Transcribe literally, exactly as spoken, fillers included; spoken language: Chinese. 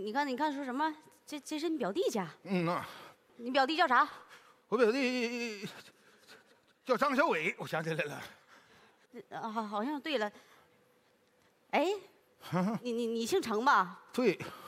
你看，你看说什么？这这是你表弟家？ 嗯呐。 你表弟叫啥？ 我表弟叫张小伟，我想起来了。 啊，好像对了。哎，你你你姓程吧？ 对。